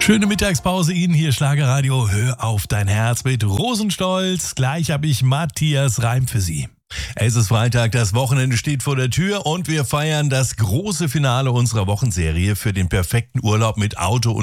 Schöne Mittagspause Ihnen hier, Schlagerradio. Hör auf dein Herz mit Rosenstolz. Gleich habe ich Matthias Reim für Sie. Es ist Freitag, das Wochenende steht vor der Tür und wir feiern das große Finale unserer Wochenserie für den perfekten Urlaub mit Auto und